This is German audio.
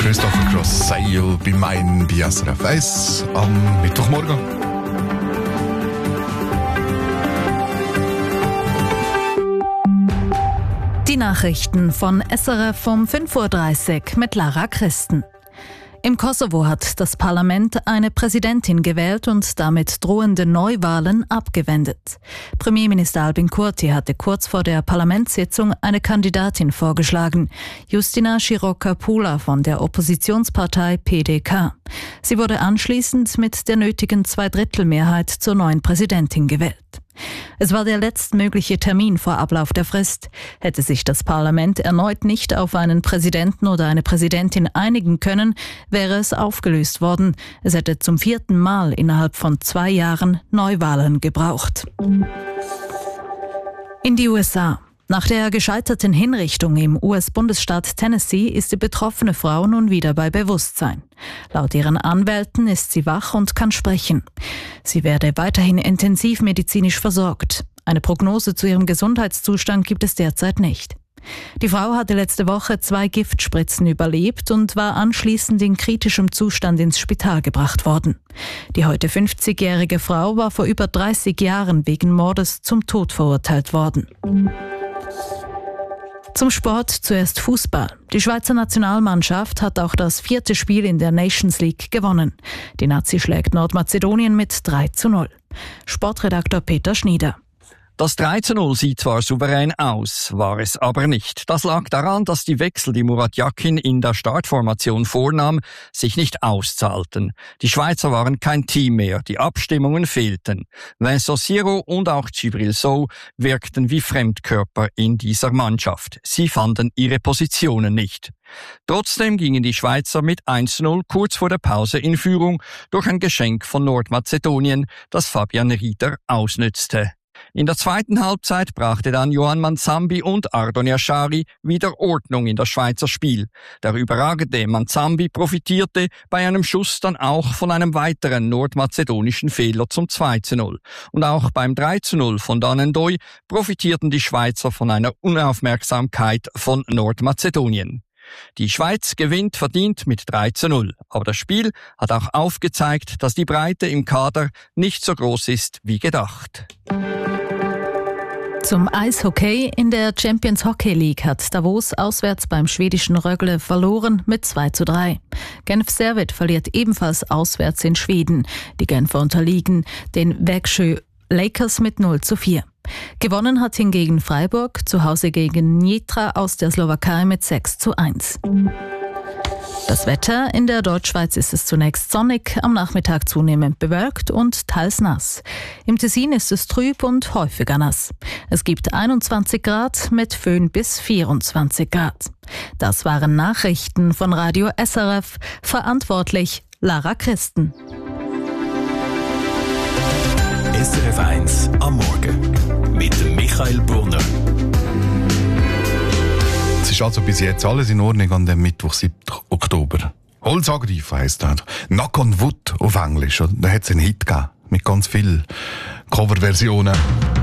Christopher Cross, Sail bei Main bei SRF 1 am Mittwochmorgen. Die Nachrichten von SRF um 5.30 Uhr mit Lara Christen. Im Kosovo hat das Parlament eine Präsidentin gewählt und damit drohende Neuwahlen abgewendet. Premierminister Albin Kurti hatte kurz vor der Parlamentssitzung eine Kandidatin vorgeschlagen, Justina Široka-Pula von der Oppositionspartei PDK. Sie wurde anschließend mit der nötigen Zweidrittelmehrheit zur neuen Präsidentin gewählt. Es war der letztmögliche Termin vor Ablauf der Frist. Hätte sich das Parlament erneut nicht auf einen Präsidenten oder eine Präsidentin einigen können, wäre es aufgelöst worden. Es hätte zum 4. Mal innerhalb von 2 Jahren Neuwahlen gebraucht. In die USA. Nach der gescheiterten Hinrichtung im US-Bundesstaat Tennessee ist die betroffene Frau nun wieder bei Bewusstsein. Laut ihren Anwälten ist sie wach und kann sprechen. Sie werde weiterhin intensivmedizinisch versorgt. Eine Prognose zu ihrem Gesundheitszustand gibt es derzeit nicht. Die Frau hatte letzte Woche 2 Giftspritzen überlebt und war anschließend in kritischem Zustand ins Spital gebracht worden. Die heute 50-jährige Frau war vor über 30 Jahren wegen Mordes zum Tod verurteilt worden. Zum Sport zuerst Fußball. Die Schweizer Nationalmannschaft hat auch das 4. Spiel in der Nations League gewonnen. Die Nazi schlägt Nordmazedonien mit 3:0. Sportredaktor Peter Schnieder. Das 3:0 sieht zwar souverän aus, war es aber nicht. Das lag daran, dass die Wechsel, die Murat Yakin in der Startformation vornahm, sich nicht auszahlten. Die Schweizer waren kein Team mehr, die Abstimmungen fehlten. Vincent Siro und auch Djibril Sow wirkten wie Fremdkörper in dieser Mannschaft. Sie fanden ihre Positionen nicht. Trotzdem gingen die Schweizer mit 1:0 kurz vor der Pause in Führung durch ein Geschenk von Nordmazedonien, das Fabian Rieder ausnützte. In der zweiten Halbzeit brachte dann Yohan Manzambi und Ardon Yashari wieder Ordnung in das Schweizer Spiel. Der überragende Manzambi profitierte bei einem Schuss dann auch von einem weiteren nordmazedonischen Fehler zum 2:0. Und auch beim 3:0 von Danendoy profitierten die Schweizer von einer Unaufmerksamkeit von Nordmazedonien. Die Schweiz gewinnt verdient mit 3:0. Aber das Spiel hat auch aufgezeigt, dass die Breite im Kader nicht so groß ist wie gedacht. Zum Eishockey. In der Champions Hockey League hat Davos auswärts beim schwedischen Rögle verloren mit 2:3. Genf Servette verliert ebenfalls auswärts in Schweden. Die Genfer unterliegen den Växjö Lakers mit 0:4. Gewonnen hat hingegen Freiburg zu Hause gegen Nitra aus der Slowakei mit 6:1. Das Wetter: In der Deutschschweiz ist es zunächst sonnig, am Nachmittag zunehmend bewölkt und teils nass. Im Tessin ist es trüb und häufiger nass. Es gibt 21 Grad mit Föhn bis 24 Grad. Das waren Nachrichten von Radio SRF, verantwortlich Lara Christen. SRF 1 am Morgen mit Michael Brunner. Es ist also bis jetzt alles in Ordnung an dem Mittwoch, 7. Oktober. Holz angreifen heisst das. Knock on Wood auf Englisch. Da hat es einen Hit gegeben mit ganz vielen Coverversionen.